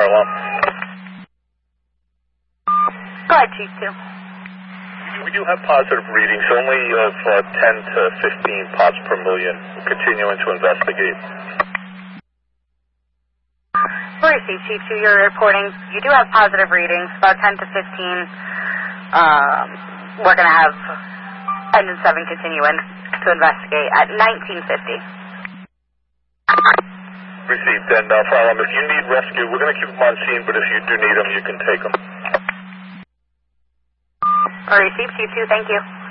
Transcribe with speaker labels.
Speaker 1: alarm.
Speaker 2: Go ahead, Chief 2.
Speaker 1: We do have positive readings, only of 10 to 15 parts per million. We're continuing to investigate.
Speaker 2: We received, Chief 2. You're reporting you do have positive readings, about 10 to 15. We're going to have Engine 7 continuing to investigate at 1950.
Speaker 1: Received. And Firearm, if you need rescue, we're going to keep them on scene, but if you do need them, you can take them.
Speaker 2: Received, Chief 2. Thank you.